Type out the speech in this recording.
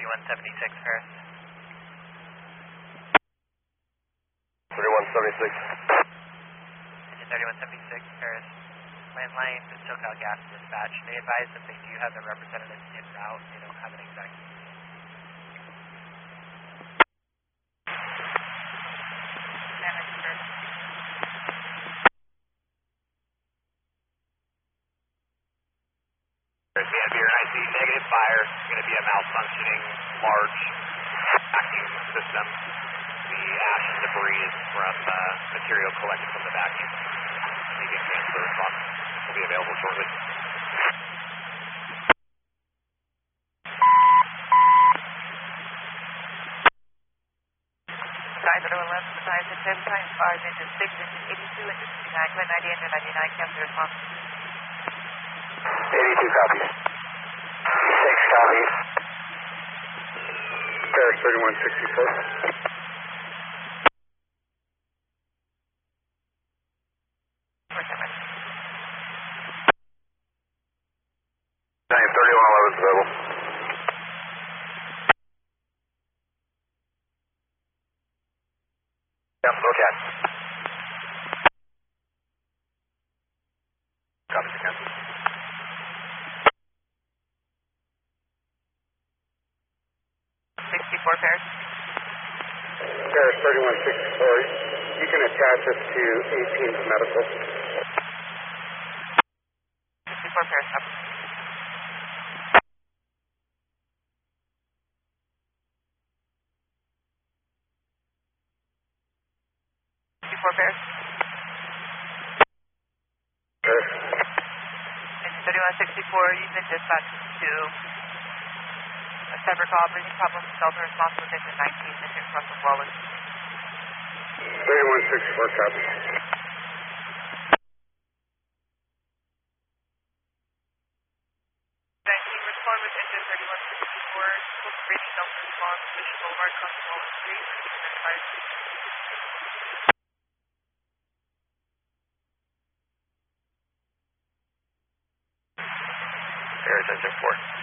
3176 Paris. 3176. 3176 Paris. Landline SoCal Gas Dispatch. They advise that they do have their representatives en route. They don't have an exact. There's going to be an IC negative fire. It's going to be a malfunctioning large vacuum system. The ash and debris is from material collected from the vacuum. Taking transfer response will be available shortly. Guys, at 11, size at 7 times 5, engine 6, engine 82, engine 59, clear 90, engine 99, cancel response. 82 copies. 6 copies. Paris 3164. Giant 3111 is available. Yep, okay. Copies again. 64 Paris. Paris 3164. You can attach us to 18th Medical. 64 Paris, up. 64 Paris. Paris. Engine 3164, you've been dispatched to a cyber call, breathing problems, shelter response with engine 19, engine Russell Wallace. 3164, copy. Respond with engine 3164, book breathing shelter response, Mission Boulevard, Russell Wallace Street, engine 5. Paris engine 4.